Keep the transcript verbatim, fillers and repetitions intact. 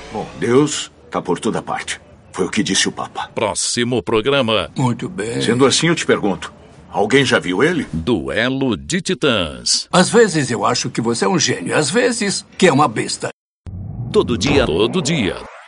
Bom, Deus está por toda parte. Foi o que disse o Papa. Próximo programa. Muito bem. Sendo assim, eu te pergunto. Alguém já viu ele? Duelo de Titãs. Às vezes eu acho que você é um gênio. Às vezes que é uma besta. Todo dia. Todo dia.